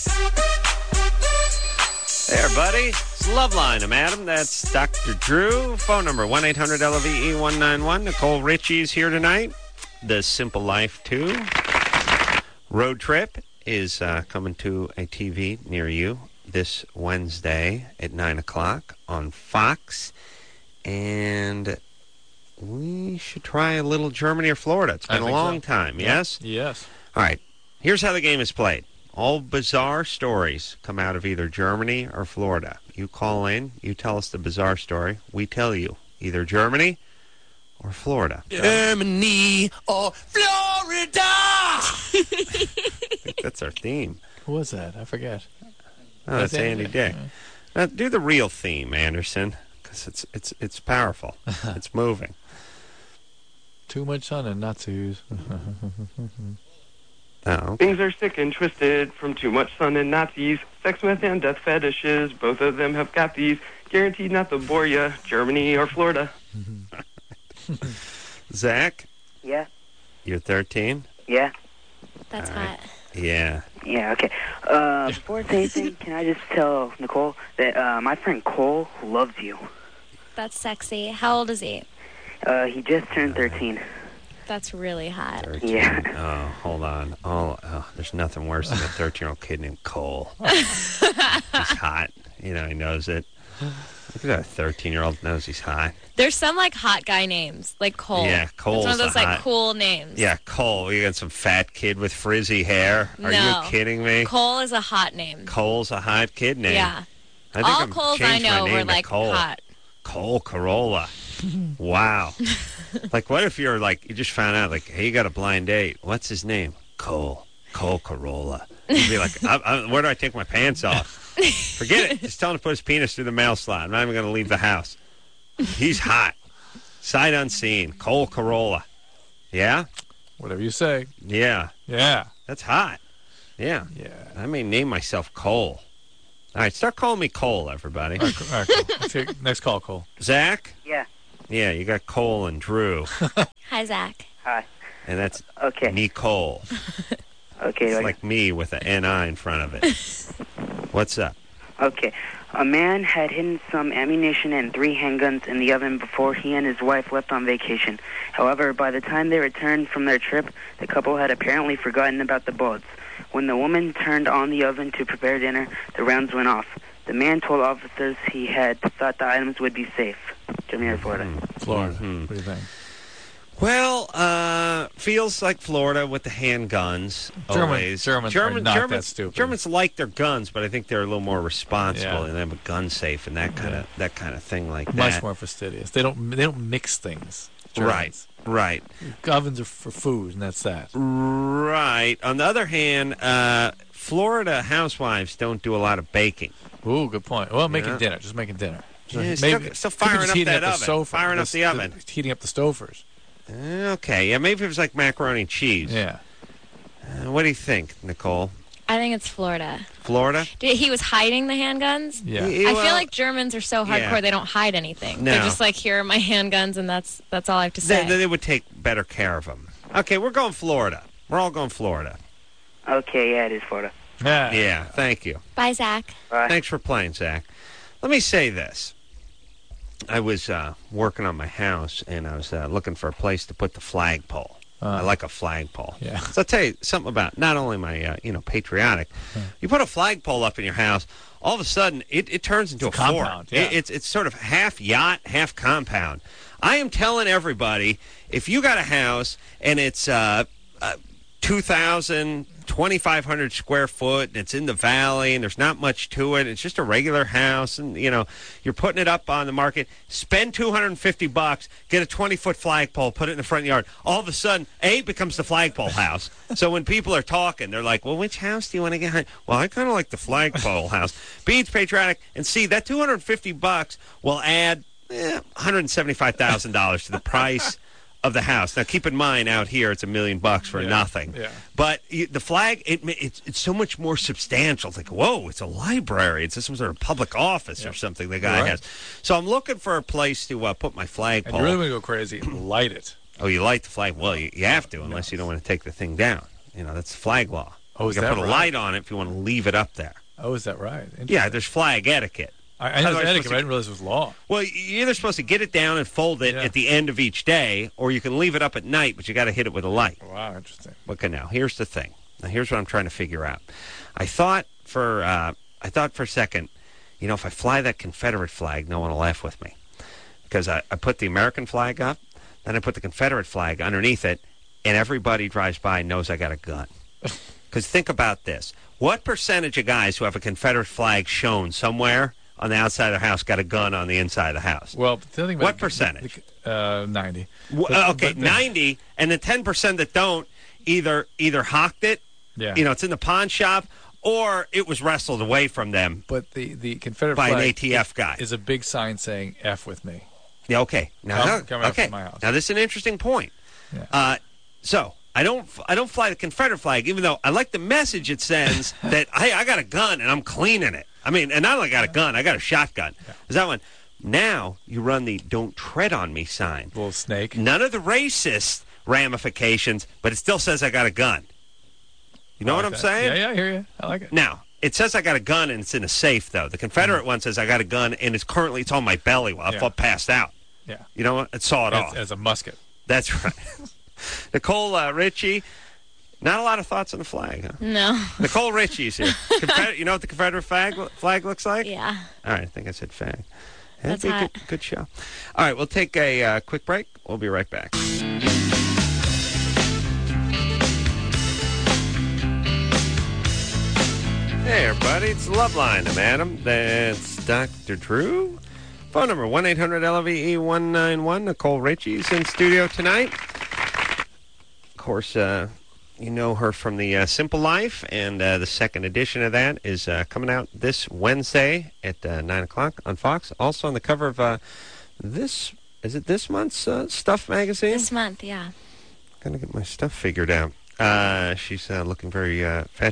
Hey, everybody. It's Loveline. I'm Adam. That's Dr. Drew. Phone number, 1-800-LOVE-191. Nicole Richie's here tonight. The Simple Life 2 road trip is coming to a TV near you this Wednesday at 9 o'clock on Fox. And we should try a little Germany or Florida. It's been a long time, yes? Yes. All right. Here's how the game is played. All bizarre stories come out of either Germany or Florida. You call in, you tell us the bizarre story. We tell you either Germany or Florida. Germany or Florida! I think that's our theme. Who was that? I forget. Oh, that's Andy Dick. Now, do the real theme, Anderson, because it's powerful. It's moving. Too much sun and Nazis. Oh, okay. Things are sick and twisted from too much sun and Nazis. Sex, meth, and death fetishes. Both of them have got these. Guaranteed not to bore ya. Germany or Florida. Zach? Yeah. You're 13? Yeah. That's hot. Yeah. Yeah, okay. Before I say anything, can I just tell Nicole that my friend Cole loves you. That's sexy. How old is he? He just turned 13. That's really hot. 13. Yeah. Oh, hold on. There's nothing worse than a 13-year-old kid named Cole. He's hot. You know, he knows it. Look at that 13-year-old knows he's hot. There's some, hot guy names, like Cole. Yeah, Cole's it's one of those, cool names. Yeah, Cole. You got some fat kid with frizzy hair. Are you kidding me? Cole is a hot name. Cole's a hot kid name. Yeah. I think All I'm Coles I changed my know name were, to Cole. hot. Cole Corolla. Wow. What if you're, you just found out, hey, you got a blind date. What's his name? Cole. Cole Corolla. You'd be like, where do I take my pants off? Forget it. Just tell him to put his penis through the mail slot. I'm not even going to leave the house. He's hot. Sight unseen. Cole Corolla. Yeah? Whatever you say. Yeah. Yeah. That's hot. Yeah. Yeah. I may name myself Cole. All right, start calling me Cole, everybody. All right, cool. Let's take next call, Cole. Zach? Yeah. Yeah, you got Cole and Drew. Hi, Zach. Hi. And that's Okay. Nicole. Okay. It's like me with an N-I in front of it. What's up? Okay. A man had hidden some ammunition and 3 handguns in the oven before he and his wife left on vacation. However, by the time they returned from their trip, the couple had apparently forgotten about the bullets. When the woman turned on the oven to prepare dinner, the rounds went off. The man told officers he had thought the items would be safe. Germany or Florida? Florida. What do you think? Well, feels like Florida with the handguns. Always. Germans are not that stupid. Germans like their guns, but I think they're a little more responsible and they have a gun safe and that kind of thing like that. Much more fastidious. They don't mix things. Germans. Right. Ovens are for food, and that's that. Right. On the other hand, Florida housewives don't do a lot of baking. Ooh, good point. Well, making dinner. Just making dinner. Yeah, maybe still firing up that oven. Firing up the oven. Heating up the stofers. Okay. Yeah, maybe it was like macaroni and cheese. Yeah. What do you think, Nicole? I think it's Florida. Florida? He was hiding the handguns? Yeah. I feel like Germans are so hardcore they don't hide anything. No. They're just like, here are my handguns, and that's all I have to say. They would take better care of them. Okay, we're going Florida. We're all going Florida. Okay, yeah, it is Florida. Yeah, thank you. Bye, Zach. Bye. Thanks for playing, Zach. Let me say this. I was working on my house, and I was looking for a place to put the flagpole. I like a flagpole. Yeah. So I'll tell you something about not only my, patriotic. You put a flagpole up in your house, all of a sudden it turns into a compound. fort. Yeah. It's sort of half yacht, half compound. I am telling everybody, if you got a house and it's 2,000, 2,500 square foot, and it's in the valley, and there's not much to it, it's just a regular house, and, you're putting it up on the market, spend $250, get a 20-foot flagpole, put it in the front yard. All of a sudden, it becomes the flagpole house. So when people are talking, they're like, well, which house do you want to get? Well, I kind of like the flagpole house. B, it's patriotic, and C, that $250 will add $175,000 to the price of the house. Now, keep in mind, out here, it's $1 million for nothing. Yeah. But the flag, it's so much more substantial. It's like, whoa, it's a library. It's some sort of public office or something the guy has. So I'm looking for a place to put my flagpole. And you really want to go crazy, light it. Oh, you light the flag? Well, you have to, unless you don't want to take the thing down. That's flag law. Oh, is you that got to put a right? light on it if you want to leave it up there. Oh, is that right? Yeah, there's flag etiquette. I know it's etiquette, but I didn't realize it was law. Well, you're either supposed to get it down and fold it at the end of each day, or you can leave it up at night, but you got to hit it with a light. Wow, interesting. Okay, now here's the thing. Now here's what I'm trying to figure out. I thought for a second, if I fly that Confederate flag, no one will laugh with me, because I put the American flag up, then I put the Confederate flag underneath it, and everybody drives by and knows I got a gun. Because think about this: what percentage of guys who have a Confederate flag shown somewhere on the outside of the house got a gun on the inside of the house? Well, the thing about what percentage? 90. Okay, 90, and the 10% that don't either hocked it, it's in the pawn shop, or it was wrestled away from them. But the Confederate by flag an ATF guy is a big sign saying "F with me." Yeah. Okay. Now, come out from my house. Now this is an interesting point. Yeah. So I don't fly the Confederate flag, even though I like the message it sends that hey, I got a gun and I'm cleaning it. I mean, and not only got a gun, I got a shotgun. Yeah. Is that one? Now you run the "Don't tread on me" sign. Little snake. None of the racist ramifications, but it still says I got a gun. You know what I'm saying? Yeah, I hear you. I like it. Now, it says I got a gun and it's in a safe, though. The Confederate one says I got a gun and it's on my belly while I passed out. Yeah. You know what? It saw it off. As a musket. That's right. Nicole Richie, not a lot of thoughts on the flag, huh? No. Nicole Richie's here. You know what the Confederate flag looks like? Yeah. All right, I think I said fag. That's hot. Good show. All right, we'll take a quick break. We'll be right back. Hey, everybody, it's Loveline. I'm Adam. That's Dr. Drew. Phone number 1-800-LVE-191. Nicole Richie's in studio tonight. Of course, you know her from the Simple Life, and the second edition of that is coming out this Wednesday at 9 o'clock on Fox. Also on the cover of this month's Stuff magazine? This month, yeah. Gotta get my stuff figured out. She's looking very fetching.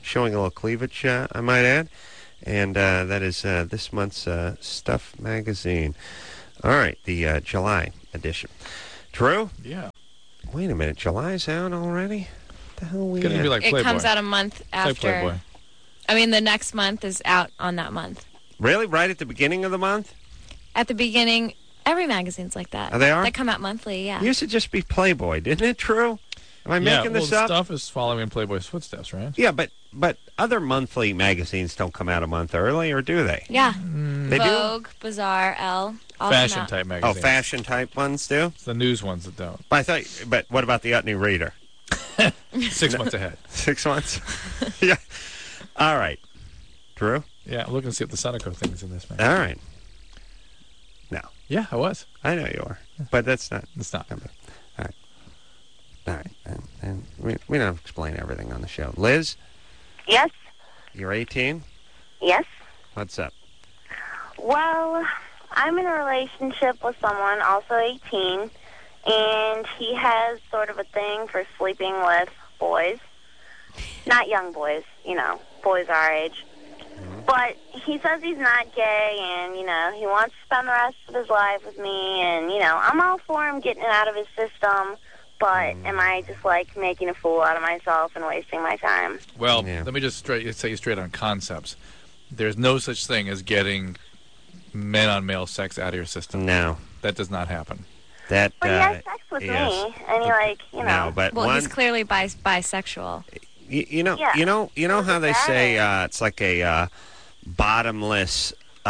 showing a little cleavage, I might add. And that is this month's Stuff magazine. All right, the July edition. Drew? Yeah. Wait a minute, July's out already? What the hell are we Gonna at? be like It Playboy. comes out a month It's like after. Playboy. I mean, the next month is out on that month. Really? Right at the beginning of the month? At the beginning, every magazine's like that. Oh, they are? They come out monthly, yeah. It used to just be Playboy, didn't it, Drew? Am I making this well, up? Stuff is following in Playboy's footsteps, right? Yeah, but other monthly magazines don't come out a month early, or do they? Yeah. They do? Vogue, Bazaar, Elle, all come Fashion out. type Oh, magazines. fashion type ones do? It's the news ones that don't. But what about the Utney Reader? 6 months ahead. 6 months? Yeah. All right. Drew? Yeah, look and see what the Sunoco thing is in this, man. All right. No. Yeah, I was. I know you are. But that's not. It's not. All right. All right. And we don't have to explain everything on the show. Liz, Yes. you're 18? Yes. What's up? Well, I'm in a relationship with someone, also 18, and he has sort of a thing for sleeping with boys. Not young boys, boys our age. But he says he's not gay, and, he wants to spend the rest of his life with me, and, I'm all for him getting it out of his system, but am I just, making a fool out of myself and wasting my time? Well, let me just say you straight on concepts. There's no such thing as getting men-on-male sex out of your system. No. That does not happen. But he has sex with me, and No, but Well, one, he's clearly bisexual. you know how they say it's like a bottomless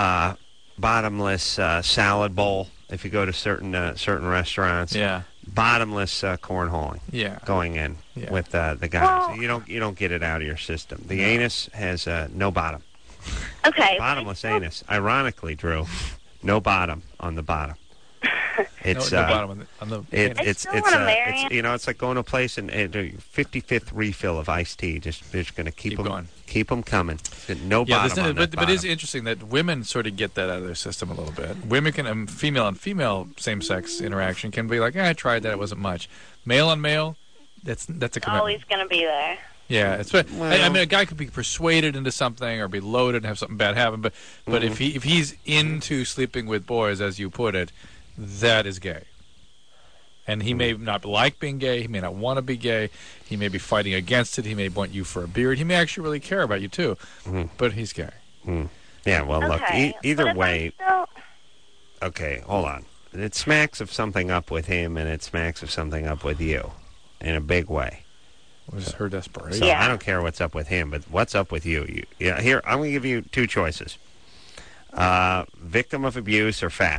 salad bowl if you go to certain restaurants. Yeah. Bottomless cornholing. Yeah. Going in with the guys. Well, you don't get it out of your system. The anus has no bottom. Okay. Bottomless anus. Ironically, Drew, no bottom on the bottom. It's no bottom on the it's like going to a place and a 55th refill of iced tea. They're just going to keep them coming. No bottom on that but it is interesting that women sort of get that out of their system a little bit. Women can female on female same-sex interaction can be like, I tried that, it wasn't much. Male on male, that's a commitment. Always going to be there. Yeah, it's. I mean, a guy could be persuaded into something or be loaded and have something bad happen, but if he's into sleeping with boys, as you put it, that is gay. And he may not like being gay. He may not want to be gay. He may be fighting against it. He may want you for a beard. He may actually really care about you, too. But he's gay. Yeah, well, look, either way... Still... Okay, hold on. It smacks of something up with him, and it smacks of something up with you in a big way. It was her desperation. So I don't care what's up with him, but what's up with you? Here, I'm going to give you two choices. Victim of abuse or fat?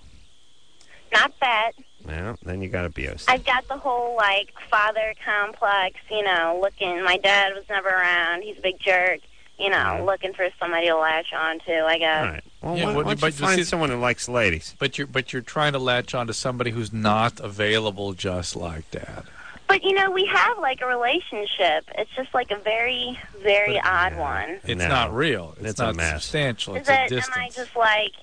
Not fat. Well, then you got abused. I've got the whole, father complex, looking, my dad was never around, he's a big jerk, looking for somebody to latch on to, I guess. All right. Well, why don't you find someone who likes ladies? But you're trying to latch on to somebody who's not available just like Dad. But, we have, a relationship. It's just, a very, very odd one. It's not real. It's not a mess. Substantial. Is It's a am distance. I just,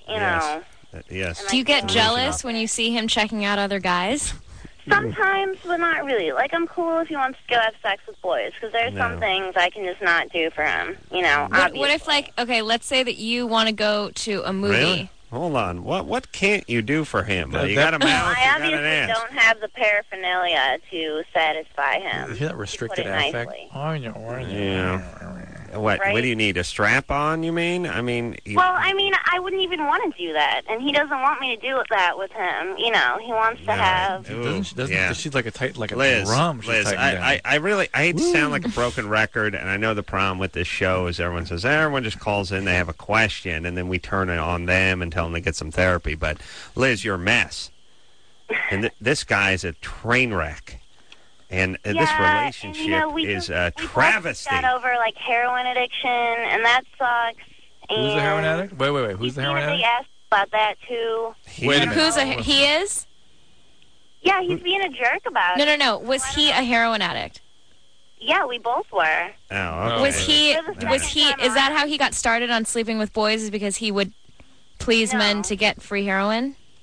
Yes. Do you get jealous when you see him checking out other guys? Sometimes, but not really. I'm cool if he wants to go have sex with boys, because there's some things I can just not do for him, What if, let's say that you want to go to a movie. Really? Hold on. What can't you do for him? You got a mouth, I you got an ass. obviously don't have the paraphernalia to satisfy him. Is that restricted to put it affect? Yeah. What Right? do you need, a strap-on, you mean? I mean... I wouldn't even want to do that, and he doesn't want me to do that with him. He wants to have... She's like a Liz, drum. Liz, I hate to sound like a broken record, and I know the problem with this show is everyone says, everyone just calls in, they have a question, and then we turn it on them and tell them to get some therapy. But, Liz, you're a mess. And this guy is a train wreck. And this relationship is a travesty. We got over heroin addiction, and that sucks. Who's the heroin addict? Wait. Who's the heroin addict? Asked about that too. Wait a minute. He is? Yeah, he's being a jerk about it. No. Was he a heroin addict? Yeah, we both were. Oh, Was okay. he? Is that how he got started on sleeping with boys? Is because he would please men to get free heroin?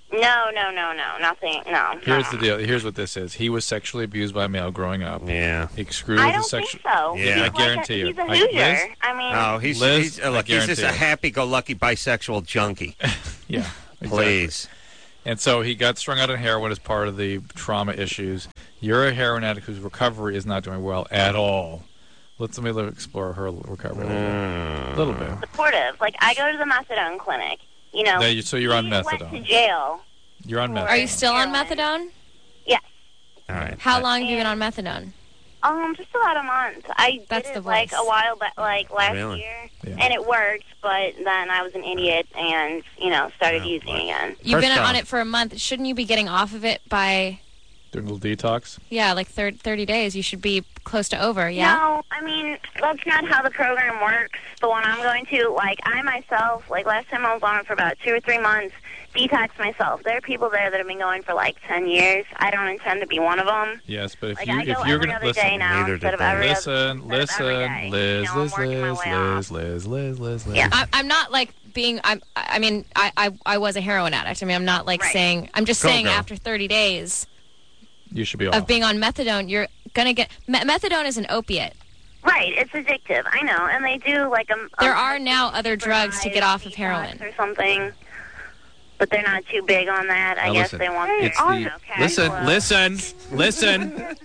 No, nothing. No. Here's the deal. Here's what this is. He was sexually abused by a male growing up. Yeah. He screwed I with don't his think sexual. so. Yeah. I guarantee you. He's a Liz? Hoosier. I mean, Oh, he's Liz, look, I he's just a guarantee it. happy-go-lucky bisexual junkie. Yeah. Exactly. Please. And so he got strung out on heroin as part of the trauma issues. You're a heroin addict whose recovery is not doing well at all. Let me explore her recovery a little bit. supportive. Like, I go to the methadone clinic. You know, So you're on he went to methadone. jail. You're on methadone. Are you still on methadone? Yes. All right. How long have you been on methadone? Just about a month. I That's did the it like voice. a while back, like last Really? year, Yeah. and it worked. But then I was an idiot and started using again. You've First been on off- it for a month. Shouldn't you be getting off of it by, Doing a little detox? like 30 days? You should be close to over, yeah? No, I mean that's not how the program works. The one I'm going to, like I myself, like last time I was on it for about 2 or 3 months, detox myself. There are people there that have been going for like 10 years. I don't intend to be one of them. Yes, but if Like, you I go if you're every gonna other listen, day now neither instead did of they. every listen, other, instead of every listen, day. Liz, I'm working my way off. Liz. Yeah. I'm not like being. I mean, I was a heroin addict. I mean, I'm not like Right. saying. I'm just Go, saying girl. after 30 days You should be off. of being on methadone, you're gonna get. Methadone is an opiate. Right, it's addictive. I know, and they do like a. There are now other drugs to get off of heroin. or something, but they're not too big on that. I Now guess listen, they want. it's Oh, the okay, listen.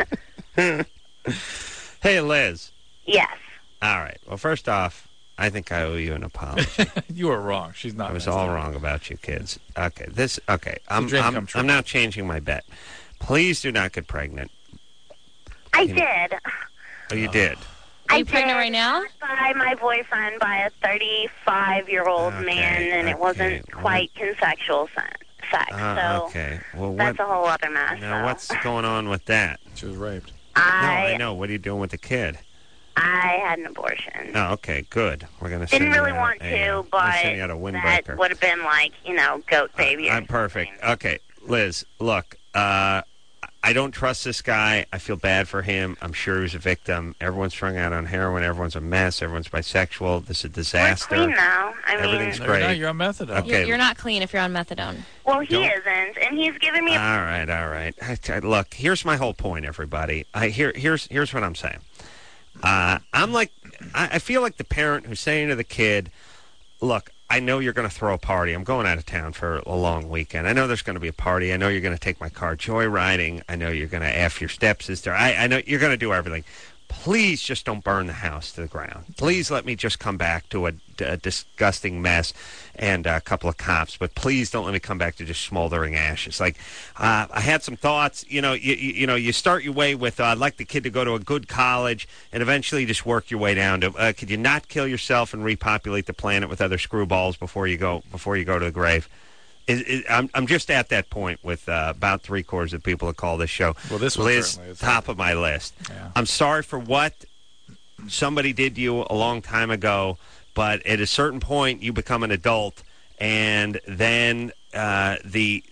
Hey, Liz. Yes. All right. Well, first off, I think I owe you an apology. You are wrong. She's not. I was messed all up. wrong about you kids. Okay. I'm dream come true. I'm now changing my bet. Please do not get pregnant. I You know- did. Oh, you did. Are I you pregnant did right now? By my boyfriend, by a 35-year-old Okay, man, and it okay. wasn't quite consensual sex. So Okay. Well, that's what? a whole other mess. Now, so. what's going on with that? She was raped. No, I I know. What are you doing with the kid? I had an abortion. Oh, okay. Good. We're gonna Didn't send really you out want a, to, we're but gonna send you out a that windbreaker. would have been like, goat baby. or I'm perfect. something. Okay, Liz, look, I don't trust this guy. I feel bad for him. I'm sure he was a victim. Everyone's strung out on heroin. Everyone's a mess. Everyone's bisexual. This is a We're disaster. clean now. I mean, Everything's No, great. you're not. You're on methadone. Okay. You're not clean if you're on methadone. well, he Don't- isn't, and he's giving me. All right. Look, here's my whole point, everybody. Here's what I'm saying. I feel like the parent who's saying to the kid, look, I know you're going to throw a party. I'm going out of town for a long weekend. I know there's going to be a party. I know you're going to take my car joyriding. I know you're going to F your stepsister. I know you're going to do everything. Please just don't burn the house to the ground. Please let me just come back to a disgusting mess and a couple of cops, but please don't let me come back to just smoldering ashes. Like, I had some thoughts. You start your way with, I'd like the kid to go to a good college, and eventually just work your way down to, could you not kill yourself and repopulate the planet with other screwballs before you go to the grave? I'm just at that point with about 3/4 of people that call this show. Well, this one Liz, certainly is. top of my list. Yeah. I'm sorry for what somebody did to you a long time ago, but at a certain point, you become an adult, and then the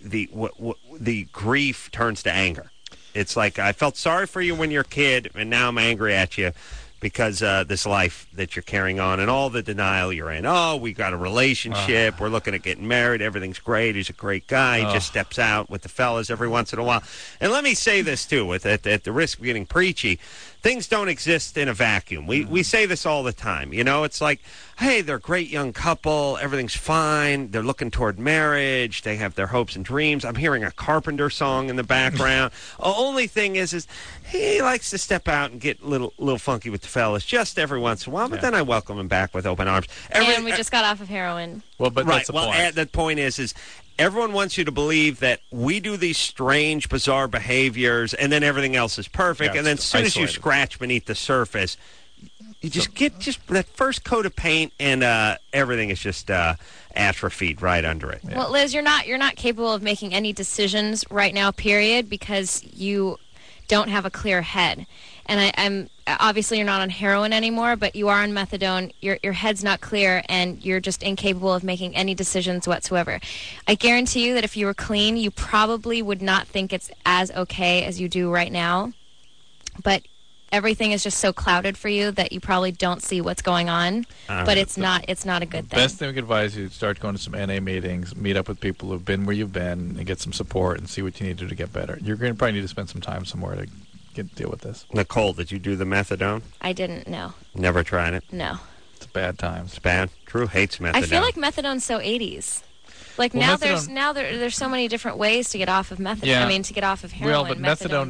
grief turns to anger. It's like, I felt sorry for you when you're a kid, and now I'm angry at you because this life that you're carrying on and all the denial you're in. Oh, we got a relationship. We're looking at getting married. Everything's great. He's a great guy. He just steps out with the fellas every once in a while. And let me say this, too, at the risk of getting preachy. Things don't exist in a vacuum. We say this all the time. It's like, hey, they're a great young couple. Everything's fine. They're looking toward marriage. They have their hopes and dreams. I'm hearing a Carpenter song in the background. Only thing is he likes to step out and get a little funky with the fellas just every once in a while. But then I welcome him back with open arms. And we just got off of heroin. Well, but Right. that's the Well, point. the point is everyone wants you to believe that we do these strange, bizarre behaviors, and then everything else is perfect. Yeah, and then as it's soon as you isolated. scratch beneath the surface, you just get that first coat of paint, and everything is just atrophied right under it. Well, Liz, you're not capable of making any decisions right now, period, because you don't have a clear head. And I'm obviously you're not on heroin anymore, but you are on methadone. Your head's not clear, and you're just incapable of making any decisions whatsoever. I guarantee you that if you were clean, you probably would not think it's as okay as you do right now. But everything is just so clouded for you that you probably don't see what's going on. But it's not a good thing. Best thing we could advise you: start going to some NA meetings, meet up with people who've been where you've been, and get some support and see what you need to do to get better. You're going to probably need to spend some time somewhere to deal with this. Nicole, did you do the methadone? I didn't. No. Never tried it. No. It's bad times. It's bad. Drew hates methadone. I feel like methadone's so 80s. Like Well, there's so many different ways to get off of methadone. Yeah. I mean, to get off of heroin. Well, but methadone